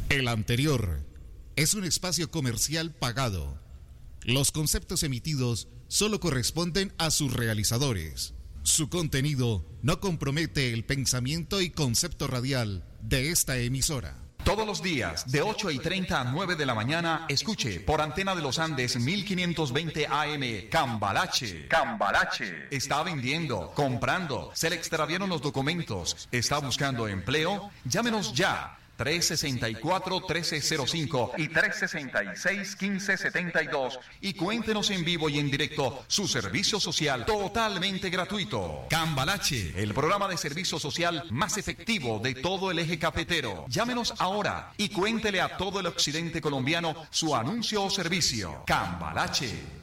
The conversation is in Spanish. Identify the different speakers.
Speaker 1: El anterior es un espacio comercial pagado. Los conceptos emitidos solo corresponden a sus realizadores. Su contenido no compromete el pensamiento y concepto radial de esta emisora.
Speaker 2: Todos los días, de 8:30 a 9 de la mañana, escuche por Antena de los Andes 1520 AM, Cambalache. Cambalache. Está vendiendo, comprando, se le extraviaron los documentos, está buscando empleo. Llámenos ya. 364-1305 y 366-1572 y cuéntenos en vivo y en directo su servicio social totalmente gratuito. Cambalache, el programa de servicio social más efectivo de todo el eje cafetero. Llámenos ahora y cuéntele a todo el occidente colombiano su anuncio o servicio. Cambalache.